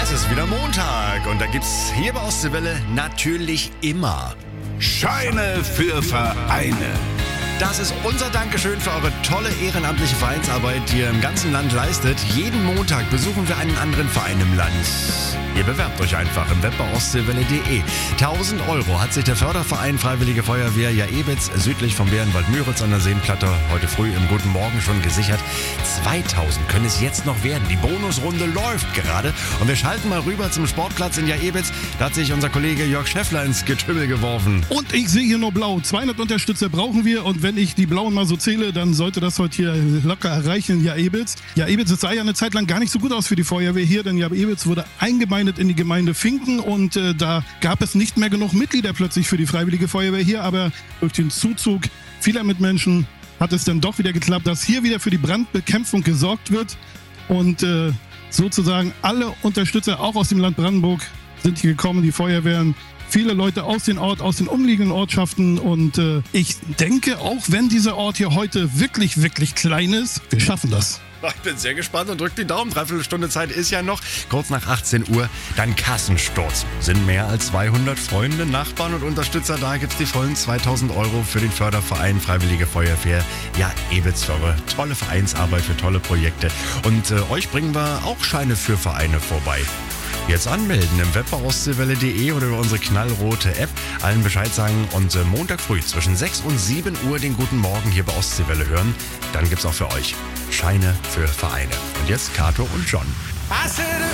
Es ist wieder Montag und da gibt's hier bei Ostseewelle natürlich immer Scheine für Vereine. Das ist unser Dankeschön für eure tolle ehrenamtliche Vereinsarbeit, die ihr im ganzen Land leistet. Jeden Montag besuchen wir einen anderen Verein im Land. Ihr bewerbt euch einfach im Web bei ostseewelle.de. 1.000 € hat sich der Förderverein Freiwillige Feuerwehr Jaebitz südlich vom Bärenwald Müritz an der Seenplatte heute früh im Guten Morgen schon gesichert. 2.000 können es jetzt noch werden. Die Bonusrunde läuft gerade und wir schalten mal rüber zum Sportplatz in Jaebitz. Da hat sich unser Kollege Jörg Schäffler ins Getümmel geworfen. Und ich sehe hier nur blau. 200 Unterstützer brauchen wir und wenn ich die Blauen mal so zähle, dann sollte das heute hier locker erreichen in Jaebitz. Jaebitz, es sah ja eine Zeit lang gar nicht so gut aus für die Feuerwehr hier, denn Jaebitz wurde eingemeindet in die Gemeinde Finken und da gab es nicht mehr genug Mitglieder plötzlich für die Freiwillige Feuerwehr hier, aber durch den Zuzug vieler Mitmenschen hat es dann doch wieder geklappt, dass hier wieder für die Brandbekämpfung gesorgt wird und sozusagen alle Unterstützer, auch aus dem Land Brandenburg, sind hier gekommen, die Feuerwehren. Viele Leute aus den umliegenden Ortschaften und ich denke, auch wenn dieser Ort hier heute wirklich, wirklich klein ist, wir schaffen das. Ich bin sehr gespannt und drückt die Daumen. 3/4 Stunde Zeit ist ja noch. Kurz nach 18 Uhr dann Kassensturz. Sind mehr als 200 Freunde, Nachbarn und Unterstützer da. Gibt's die vollen 2.000 € für den Förderverein Freiwillige Feuerwehr. Ja, Ebitz für eure tolle Vereinsarbeit, für tolle Projekte. Und euch bringen wir auch Scheine für Vereine vorbei. Jetzt anmelden im Web bei ostseewelle.de oder über unsere knallrote App. Allen Bescheid sagen und Montag früh zwischen 6 und 7 Uhr den Guten Morgen hier bei Ostseewelle hören. Dann gibt's auch für euch Scheine für Vereine. Und jetzt Kato und John.